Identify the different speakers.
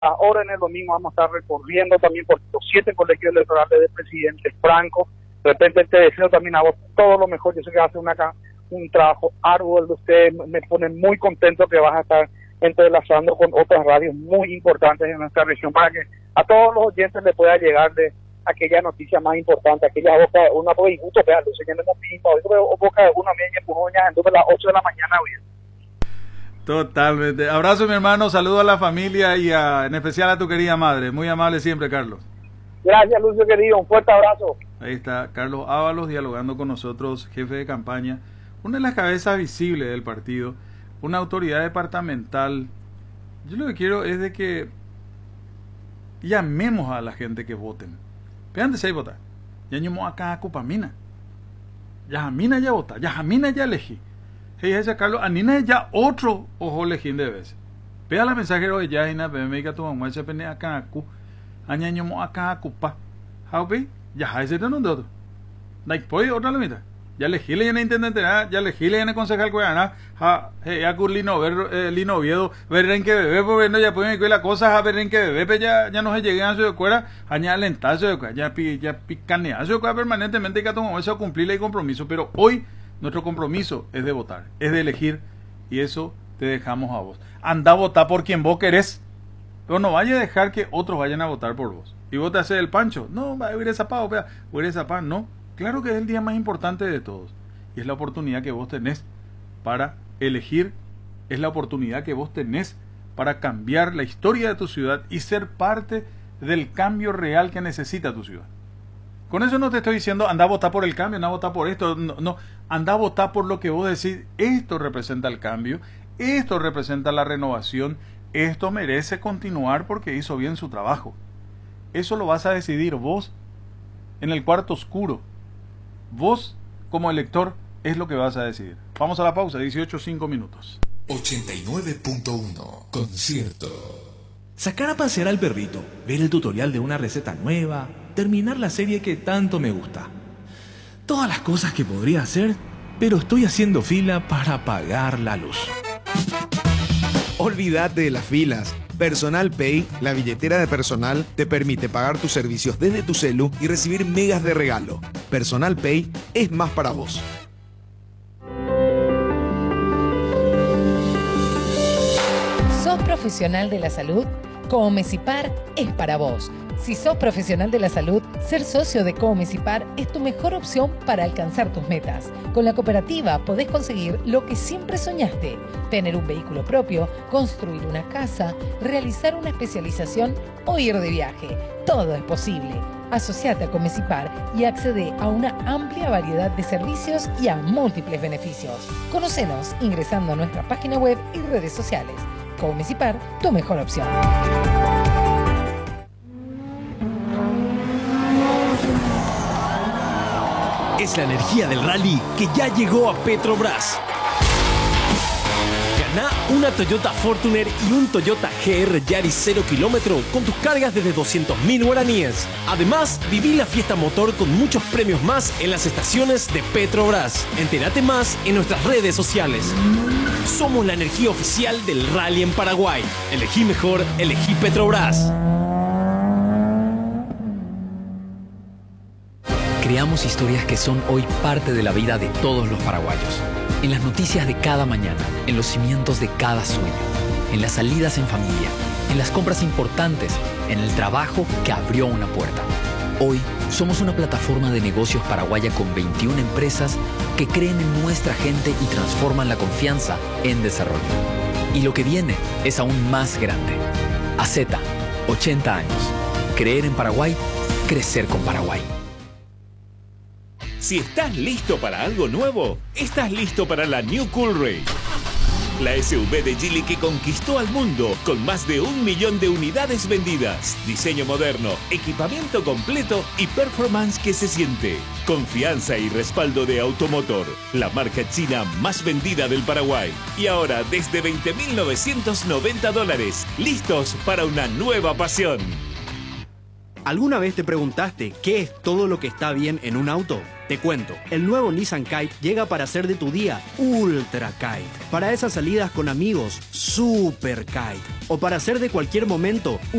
Speaker 1: Ahora en el domingo vamos a estar recorriendo también por los 7 colegios electorales del presidente Franco. De repente te deseo también a vos todo lo mejor. Yo sé que hace un trabajo arduo el de ustedes. Me pone muy contento que vas a estar entrelazando con otras radios muy importantes en nuestra región para que a todos los oyentes les pueda llegar de aquella noticia más importante, aquella boca, una boca y gusto, vean, los señores no piden, boca de una media, entonces a las 8 de la mañana, hoy.
Speaker 2: Totalmente. Abrazo, mi hermano, saludo a la familia y en especial a tu querida madre. Muy amable siempre, Carlos.
Speaker 1: Gracias, Lucio, querido. Un fuerte abrazo.
Speaker 2: Ahí está Carlos Ábalos dialogando con nosotros, jefe de campaña, una de las cabezas visibles del partido, una autoridad departamental. Yo lo que quiero es de que llamemos a la gente que voten. Vean de si hay votar. Ya ñamo acá a Cupamina. Ya Jamina ya vota. Ya Jamina ya elegí. Hey, ese Carlos, Anina ya otro ojo lejín de veces. Vea la mensajero de Yahina, me tu mamá se pone acá a Cu. Añaño acá a Cupa. Haupi, ya hay ese no de otro. Like, pues otra la mitad. Ya elegí en el intendente, ya elegí en el concejal Cuevana. Ya curlino, ver Lino Oviedo, ver en que bebé, porque no ya pueden la cosa, a ver en que bebé, pero ya no se llegan a su escuela, añade alentazo de cuera, ya picaneazo de cuera permanentemente que tomamos eso a cumplir el compromiso, pero hoy nuestro compromiso es de votar, es de elegir, y eso te dejamos a vos. Anda a votar por quien vos querés, pero no vaya a dejar que otros vayan a votar por vos. Y vos te haces el pancho, no, va a ir esa pavo, voy a ir esa pan, no. Claro que es el día más importante de todos, y es la oportunidad que vos tenés para elegir, es la oportunidad que vos tenés para cambiar la historia de tu ciudad y ser parte del cambio real que necesita tu ciudad. Con eso no te estoy diciendo anda a votar por el cambio, anda a votar por esto, no, anda a votar por lo que vos decís, esto representa el cambio, esto representa la renovación, esto merece continuar porque hizo bien su trabajo. Eso lo vas a decidir vos en el cuarto oscuro. Vos, como elector, es lo que vas a decidir. Vamos a la pausa, 18:05 minutos.
Speaker 3: 89.1 Concierto.
Speaker 4: Sacar a pasear al perrito, ver el tutorial de una receta nueva, terminar la serie que tanto me gusta. Todas las cosas que podría hacer, pero estoy haciendo fila para pagar la luz.
Speaker 5: Olvídate de las filas. Personal Pay, la billetera de personal, te permite pagar tus servicios desde tu celu y recibir megas de regalo. Personal Pay es más para vos.
Speaker 6: ¿Sos profesional de la salud? Comecipar es para vos. Si sos profesional de la salud, ser socio de Comecipar es tu mejor opción para alcanzar tus metas. Con la cooperativa podés conseguir lo que siempre soñaste: tener un vehículo propio, construir una casa, realizar una especialización o ir de viaje. Todo es posible. Asociate a Comecipar y accede a una amplia variedad de servicios y a múltiples beneficios. Conocenos ingresando a nuestra página web y redes sociales. Comecipar, tu mejor opción.
Speaker 7: Es la energía del rally que ya llegó a Petrobras. Gana una Toyota Fortuner y un Toyota GR Yaris 0 km con tus cargas desde 200.000 guaraníes. Además, viví la fiesta motor con muchos premios más en las estaciones de Petrobras. Entérate más en nuestras redes sociales. Somos la energía oficial del rally en Paraguay. Elegí mejor, elegí Petrobras.
Speaker 8: Creamos historias que son hoy parte de la vida de todos los paraguayos. En las noticias de cada mañana, en los cimientos de cada sueño, en las salidas en familia, en las compras importantes, en el trabajo que abrió una puerta. Hoy somos una plataforma de negocios paraguaya con 21 empresas que creen en nuestra gente y transforman la confianza en desarrollo. Y lo que viene es aún más grande. AZ, 80 años. Creer en Paraguay, crecer con Paraguay.
Speaker 9: Si estás listo para algo nuevo, estás listo para la New Coolray. La SUV de Geely que conquistó al mundo con más de 1 millón de unidades vendidas. Diseño moderno, equipamiento completo y performance que se siente. Confianza y respaldo de Automotor, la marca china más vendida del Paraguay. Y ahora desde $20.990, listos para una nueva pasión.
Speaker 3: ¿Alguna vez te preguntaste qué es todo lo que está bien en un auto? Te cuento, el nuevo Nissan Kite llega para hacer de tu día Ultra Kite. Para esas salidas con amigos, Super Kite. O para hacer de cualquier momento